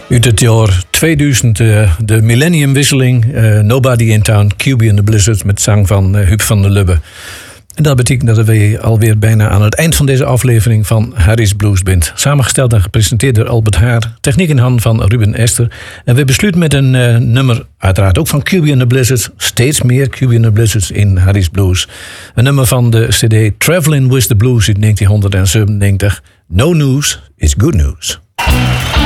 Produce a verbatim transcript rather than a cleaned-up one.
Uit het jaar tweeduizend, uh, de millenniumwisseling. Uh, Nobody in Town, Q B and the Blizzards met zang van uh, Huub van der Lubbe. En dat betekent dat we alweer bijna aan het eind van deze aflevering van Harry's Blues bent. Samengesteld en gepresenteerd door Albert Haar. Techniek in handen van Ruben Ester. En we besluiten met een uh, nummer, uiteraard ook van Q B and the Blizzards. Steeds meer Q B and the Blizzards in Harry's Blues. Een nummer van de cd Traveling with the Blues uit negentien zevenennegentig. No news is good news.